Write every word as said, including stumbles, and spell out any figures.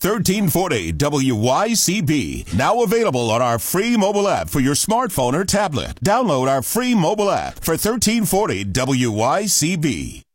thirteen forty W Y C B. Now available on our free mobile app for your smartphone or tablet. Download our free mobile app for thirteen forty W Y C B.